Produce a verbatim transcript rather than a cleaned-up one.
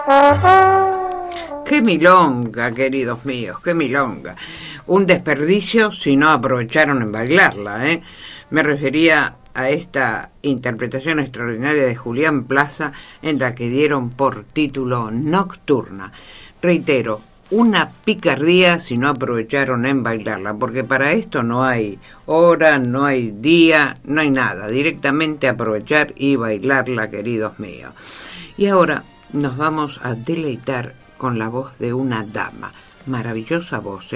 Qué milonga, queridos míos, qué milonga. Un desperdicio si no aprovecharon en bailarla, ¿eh? Me refería a esta interpretación extraordinaria de Julián Plaza en la que dieron por título Nocturna. Reitero, una picardía si no aprovecharon en bailarla, porque para esto no hay hora, no hay día, no hay nada. Directamente aprovechar y bailarla, queridos míos. Y ahora nos vamos a deleitar con la voz de una dama, maravillosa voz, ¿eh?